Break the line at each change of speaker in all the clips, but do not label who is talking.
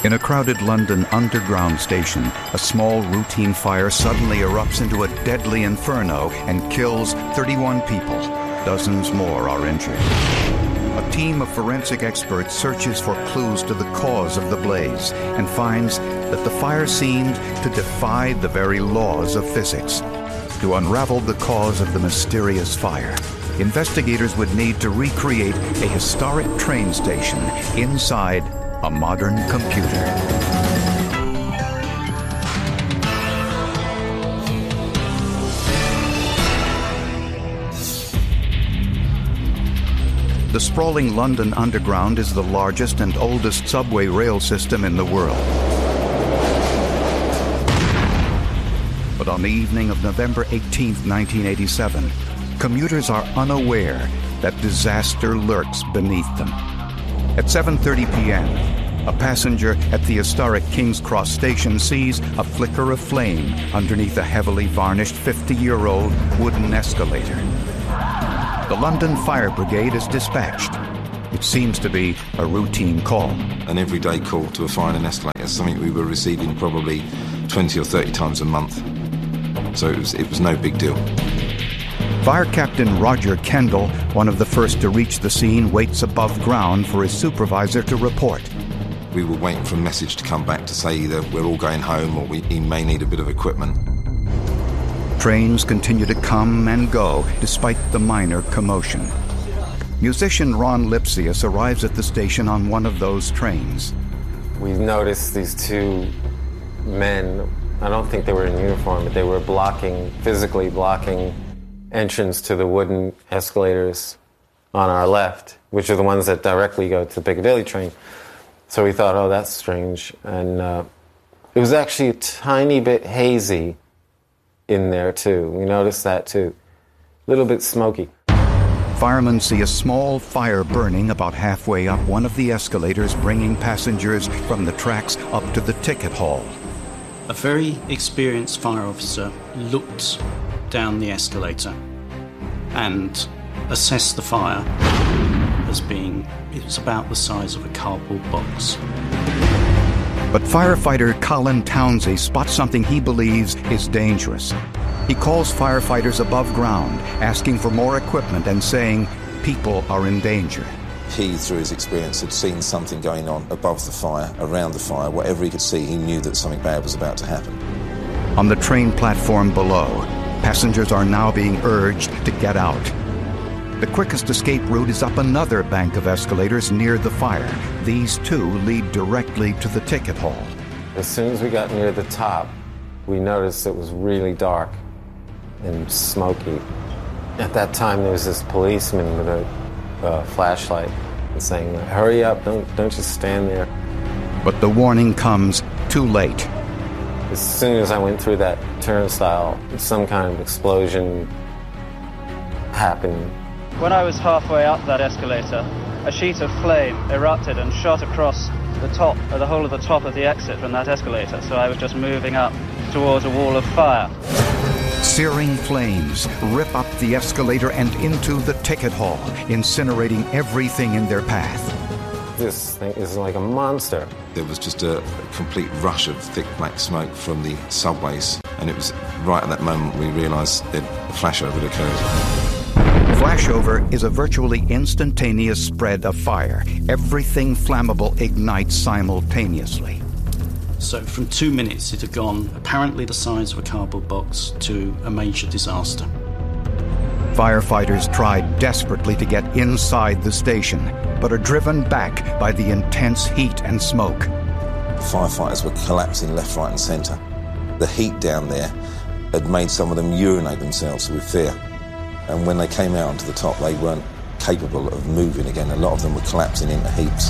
In a crowded London underground station, a small routine fire suddenly erupts into a deadly inferno and kills 31 people. Dozens more are injured. A team of forensic experts searches for clues to the cause of the blaze and finds that the fire seemed to defy the very laws of physics. To unravel the cause of the mysterious fire, investigators would need to recreate a historic train station inside a modern computer. The sprawling London Underground is the largest and oldest subway rail system in the world. But on the evening of November 18, 1987, commuters are unaware that disaster lurks beneath them. At 7:30 p.m., a passenger at the historic King's Cross station sees a flicker of flame underneath a heavily varnished 50-year-old wooden escalator. The London Fire Brigade is dispatched. It seems to be a routine call.
An everyday call to a fire in an escalator, something we were receiving probably 20 or 30 times a month. So it was no big deal.
Fire Captain Roger Kendall, one of the first to reach the scene, waits above ground for his supervisor to report.
We were waiting for a message to come back to say either we're all going home or he may need a bit of equipment.
Trains continue to come and go despite the minor commotion. Musician Ron Lipsius arrives at the station on one of those trains.
We noticed these two men, I don't think they were in uniform, but they were physically blocking entrance to the wooden escalators on our left, which are the ones that directly go to the Piccadilly train. So we thought, oh, that's strange. And it was actually a tiny bit hazy in there, too. We noticed that, too. A little bit smoky.
Firemen see a small fire burning about halfway up one of the escalators, bringing passengers from the tracks up to the ticket hall.
A very experienced fire officer looked down the escalator and assessed the fire as being, it was about the size of a cardboard box.
But firefighter Colin Townsley spots something he believes is dangerous. He calls firefighters above ground, asking for more equipment and saying people are in danger.
He, through his experience, had seen something going on above the fire, around the fire. Whatever he could see, he knew that something bad was about to happen.
On the train platform below, passengers are now being urged to get out. The quickest escape route is up another bank of escalators near the fire. These two lead directly to the ticket hall.
As soon as we got near the top, we noticed it was really dark and smoky. At that time, there was this policeman with a flashlight saying, hurry up, don't just stand there.
But the warning comes too late.
As soon as I went through that turnstile, some kind of explosion happened.
When I was halfway up that escalator, a sheet of flame erupted and shot across the whole of the top of the exit from that escalator, so I was just moving up towards a wall of fire.
Searing flames rip up the escalator and into the ticket hall, incinerating everything in their path.
This thing is like a monster.
There was just a complete rush of thick black smoke from the subways, and it was right at that moment we realised that a flashover had occurred.
Flashover is a virtually instantaneous spread of fire. Everything flammable ignites simultaneously.
So from 2 minutes it had gone apparently the size of a cardboard box to a major disaster.
Firefighters tried desperately to get inside the station, but are driven back by the intense heat and smoke.
Firefighters were collapsing left, right and centre. The heat down there had made some of them urinate themselves with fear. And when they came out onto the top, they weren't capable of moving again. A lot of them were collapsing into heaps.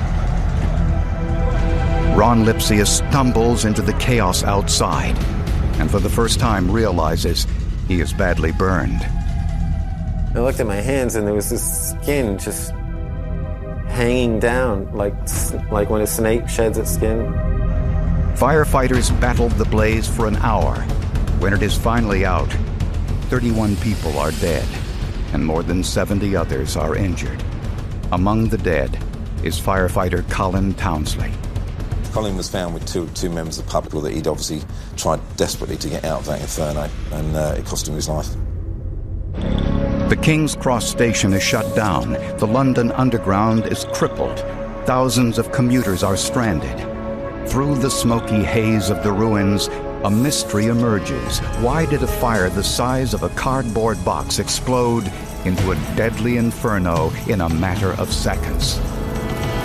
Ron Lipsius stumbles into the chaos outside and for the first time realizes he is badly burned.
I looked at my hands and there was this skin just hanging down like when a snake sheds its skin.
Firefighters battled the blaze for an hour. When it is finally out, 31 people are dead and more than 70 others are injured. Among the dead is firefighter Colin Townsley.
Colin was found with two members of the public that he'd obviously tried desperately to get out of that inferno, and it cost him his life.
The King's Cross station is shut down. The London Underground is crippled. Thousands of commuters are stranded. Through the smoky haze of the ruins, a mystery emerges. Why did a fire the size of a cardboard box explode into a deadly inferno in a matter of seconds?